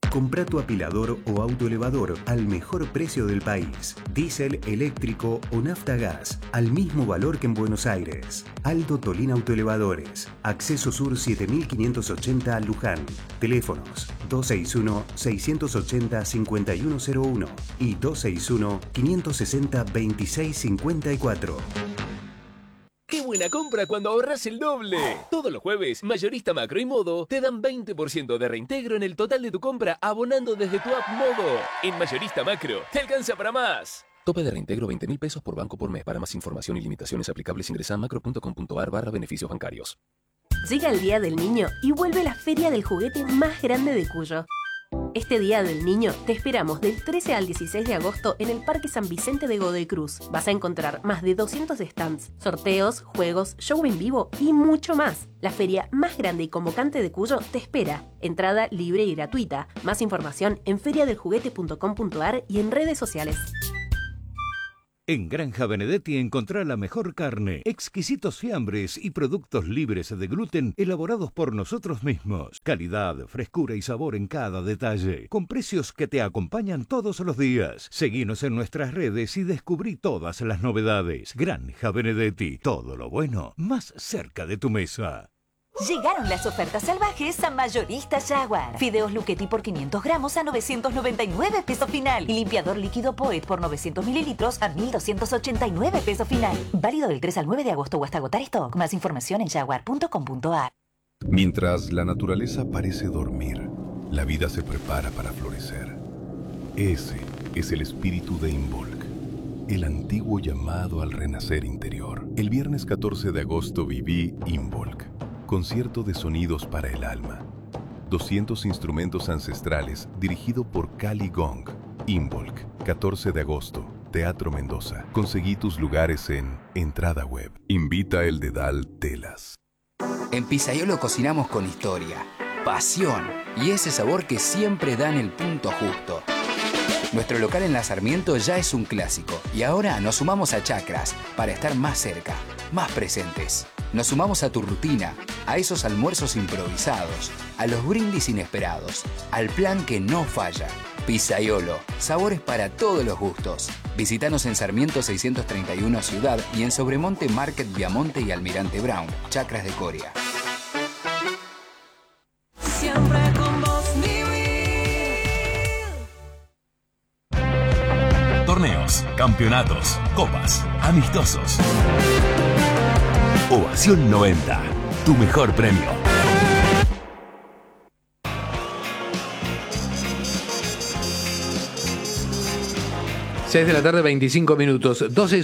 Comprá tu apilador o autoelevador al mejor precio del país. Diésel, eléctrico o nafta gas, al mismo valor que en Buenos Aires. Aldo Tolín Autoelevadores. Acceso Sur 7580 Luján. Teléfonos 261-680-5101 y 261-560-2654. ¡Qué buena compra cuando ahorras el doble! Todos los jueves, Mayorista Macro y Modo te dan 20% de reintegro en el total de tu compra abonando desde tu app Modo. En Mayorista Macro, te alcanza para más. Tope de reintegro 20.000 pesos por banco por mes. Para más información y limitaciones aplicables ingresa a macro.com.ar/beneficios bancarios. Llega el Día del Niño y vuelve la feria del juguete más grande de Cuyo. Este Día del Niño te esperamos del 13 al 16 de agosto en el Parque San Vicente de Godoy Cruz. Vas a encontrar más de 200 stands, sorteos, juegos, show en vivo y mucho más. La feria más grande y convocante de Cuyo te espera. Entrada libre y gratuita. Más información en feriadeljuguete.com.ar y en redes sociales. En Granja Benedetti encontrá la mejor carne, exquisitos fiambres y productos libres de gluten elaborados por nosotros mismos. Calidad, frescura y sabor en cada detalle, con precios que te acompañan todos los días. Seguinos en nuestras redes y descubrí todas las novedades. Granja Benedetti, todo lo bueno más cerca de tu mesa. Llegaron las ofertas salvajes a Mayorista Jaguar. Fideos Luchetti por 500 gramos a 999 pesos final. Y limpiador líquido Poet por 900 mililitros a 1.289 pesos final. Válido del 3 al 9 de agosto o hasta agotar stock. Más información en jaguar.com.ar. Mientras la naturaleza parece dormir, la vida se prepara para florecer. Ese es el espíritu de Involk, el antiguo llamado al renacer interior. El viernes 14 de agosto viví Involk. Concierto de sonidos para el alma. 200 instrumentos ancestrales dirigido por Cali Gong. Involk, 14 de agosto, Teatro Mendoza. Conseguí tus lugares en Entrada Web. Invita el Dedal Telas. En Pizzaiolo cocinamos con historia, pasión y ese sabor que siempre dan el punto justo. Nuestro local en La Sarmiento ya es un clásico y ahora nos sumamos a Chacras para estar más cerca, más presentes. Nos sumamos a tu rutina, a esos almuerzos improvisados, a los brindis inesperados, al plan que no falla. Pizzaiolo, sabores para todos los gustos. Visítanos en Sarmiento 631 Ciudad y en Sobremonte Market Viamonte y Almirante Brown, Chacras de Coria. Siempre con vos, Torneos, campeonatos, copas, amistosos. Ovación 90, tu mejor premio. Seis de la tarde, 25 minutos.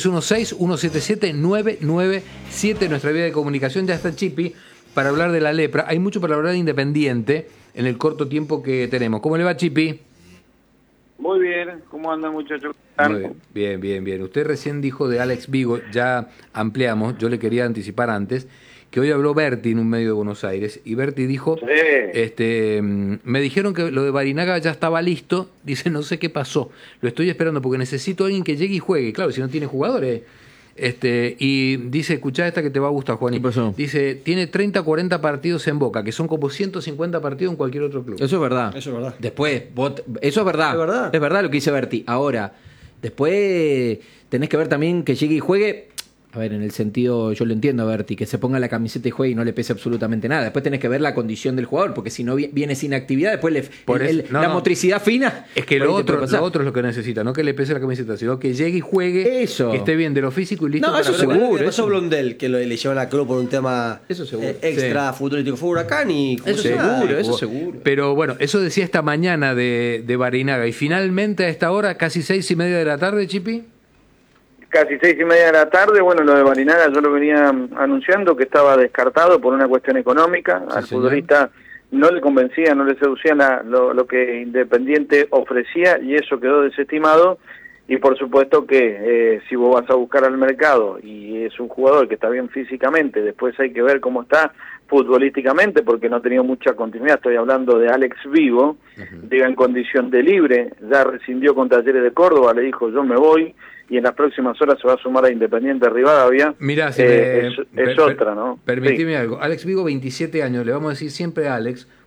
2616-177-997, nuestra vía de comunicación. Ya está Chipi para hablar de la lepra. Hay mucho para hablar de Independiente en el corto tiempo que tenemos. ¿Cómo le va, Chipi? Muy bien, ¿cómo andan, muchachos? Muy bien, bien, bien. Usted recién dijo de Alex Vigo, ya ampliamos, yo le quería anticipar antes, que hoy habló Berti en un medio de Buenos Aires, y Berti dijo, Sí. Me dijeron que lo de Barinaga ya estaba listo, dice, no sé qué pasó, lo estoy esperando porque necesito a alguien que llegue y juegue, claro, si no tiene jugadores. Y dice, escuchá esta que te va a gustar, Juan. Dice, tiene 30 o 40 partidos en Boca, que son como 150 partidos en cualquier otro club. Eso es verdad. Eso es verdad. Después, eso es verdad. Es verdad. Es verdad lo que dice Berti. Ahora, después tenés que ver también que llegue y juegue. A ver, en el sentido, yo lo entiendo, Berti, que se ponga la camiseta y juegue y no le pese absolutamente nada. Después tenés que ver la condición del jugador, porque si no viene sin actividad, después la motricidad fina. Es que lo otro es lo que necesita, no que le pese la camiseta, sino que llegue y juegue, eso, que esté bien de lo físico y listo. No, eso para seguro. Eso pasó Blondel, que le llevan a club por un tema extra sí. futbolístico. Fue Huracán y... Eso seguro. Pero bueno, eso decía esta mañana de Barinaga. Y finalmente a esta hora, casi 6:30 de la tarde, Chipi. Casi 6:30 de la tarde, bueno, lo de Barinaga yo lo venía anunciando que estaba descartado por una cuestión económica. Al futbolista no le convencía, no le seducía lo que Independiente ofrecía y eso quedó desestimado. Y por supuesto que si vos vas a buscar al mercado y es un jugador que está bien físicamente, después hay que ver cómo está futbolísticamente porque no ha tenido mucha continuidad. Estoy hablando de Alex Vigo, llega en condición de libre, ya rescindió con Talleres de Córdoba, le dijo yo me voy y en las próximas horas se va a sumar a Independiente Rivadavia. Mirá, es otra, ¿no? Permitime algo. Alex Vigo, 27 años, le vamos a decir siempre a Alex,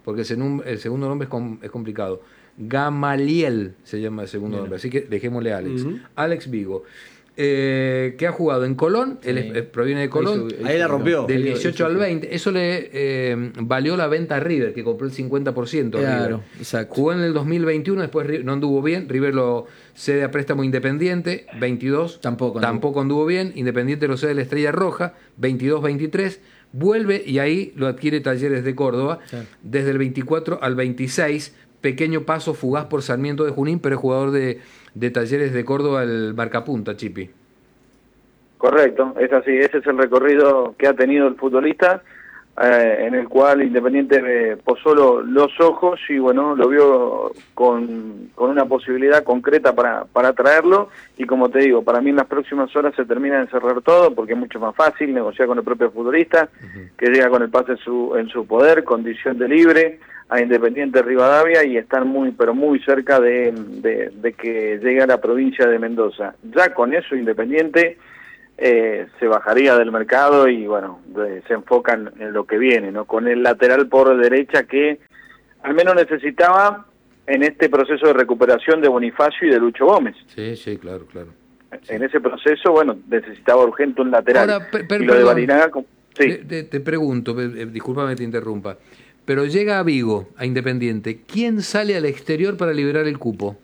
porque el segundo nombre es complicado. Gamaliel se llama el segundo nombre, así que dejémosle a Alex. Alex Vigo. Que ha jugado en Colón, él proviene de Colón. Ahí la rompió. Del 18 al 20. Eso le valió la venta a River, que compró el 50%. Claro, River. exacto. Jugó en el 2021, después no anduvo bien. River lo cede a préstamo Independiente, 22. Tampoco anduvo bien. Independiente lo cede a la Estrella Roja, 22-23. Vuelve y ahí lo adquiere Talleres de Córdoba. Claro. Desde el 24 al 26. Pequeño paso fugaz por Sarmiento de Junín, pero es jugador de Talleres de Córdoba, el marcapunta, Chipi. Correcto, es así, ese es el recorrido que ha tenido el futbolista, en el cual Independiente posó los ojos y bueno, lo vio con una posibilidad concreta para traerlo, y como te digo, para mí en las próximas horas se termina de cerrar todo, porque es mucho más fácil negociar con el propio futbolista, que llega con el pase en su poder, condición de libre, a Independiente Rivadavia, y están muy pero muy cerca de que llegue a la provincia de Mendoza. Ya con eso Independiente se bajaría del mercado y bueno, se enfocan en lo que viene, ¿no? Con el lateral por derecha que al menos necesitaba en este proceso de recuperación de Bonifacio y de Lucho Gómez. Sí, claro. En ese proceso, bueno, necesitaba urgente un lateral. Ahora, y lo de Barinaga, sí. Te pregunto, discúlpame que te interrumpa, pero llega a Vigo, a Independiente, ¿quién sale al exterior para liberar el cupo?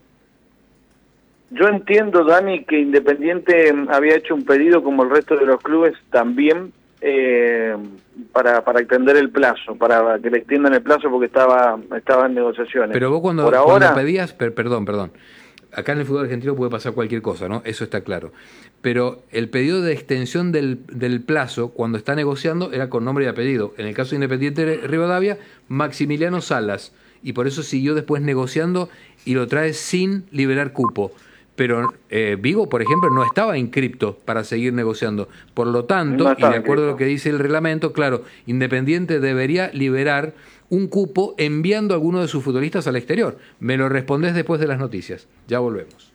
Yo entiendo, Dani, que Independiente había hecho un pedido, como el resto de los clubes también, para extender el plazo, para que le extiendan el plazo porque estaba en negociaciones. Pero vos cuando pedías, perdón, acá en el fútbol argentino puede pasar cualquier cosa, ¿no? Eso está claro. Pero el pedido de extensión del plazo, cuando está negociando, era con nombre y apellido. En el caso de Independiente Rivadavia, Maximiliano Salas. Y por eso siguió después negociando y lo trae sin liberar cupo. Pero Vigo, por ejemplo, no estaba inscripto para seguir negociando. Por lo tanto, y de acuerdo a lo que dice el reglamento, claro, Independiente debería liberar un cupo enviando a alguno de sus futbolistas al exterior. Me lo respondés después de las noticias. Ya volvemos.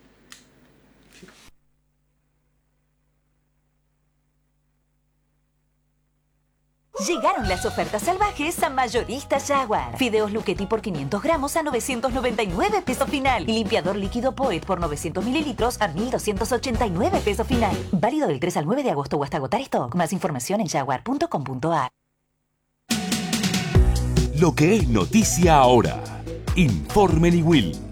Llegaron las ofertas salvajes a Mayorista Jaguar. Fideos Luchetti por 500 gramos a 999 pesos final. Y limpiador líquido Poet por 900 mililitros a 1289 pesos final. Válido del 3 al 9 de agosto o hasta agotar stock. Más información en jaguar.com.ar. Lo que es noticia ahora. Informe Niwil.